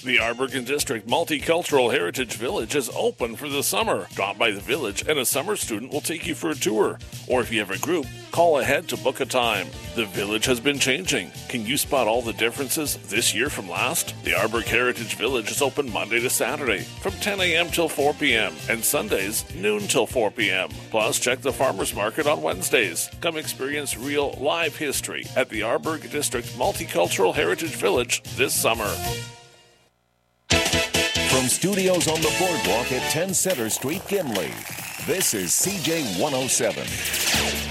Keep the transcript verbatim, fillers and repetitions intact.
The Arborgen District Multicultural Heritage Village is open for the summer. Drop by the village and a summer student will take you for a tour. Or if you have a group, call ahead to book a time. The village has been changing. Can you spot all the differences this year from last? The Arborg Heritage Village is open Monday to Saturday from ten a.m. till four p.m. and Sundays noon till four p.m. Plus, check the farmers market on Wednesdays. Come experience real live history at the Arborg District Multicultural Heritage Village this summer. From studios on the boardwalk at ten Center Street, Gimli, this is C J one oh seven.